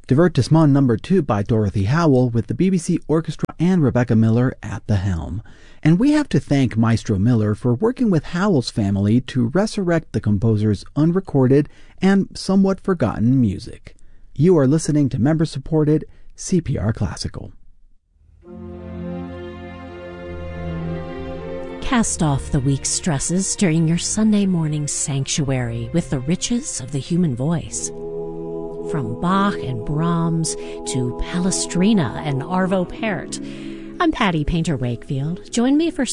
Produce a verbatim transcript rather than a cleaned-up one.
Divertissement number two by Dorothy Howell with the B B C Orchestra and Rebecca Miller at the helm. And we have to thank Maestro Miller for working with Howell's family to resurrect the composer's unrecorded and somewhat forgotten music. You are listening to member-supported C P R Classical. Cast off the week's stresses during your Sunday morning sanctuary with the riches of the human voice. From Bach and Brahms to Palestrina and Arvo Pärt. I'm Patty Painter Wakefield. Join me for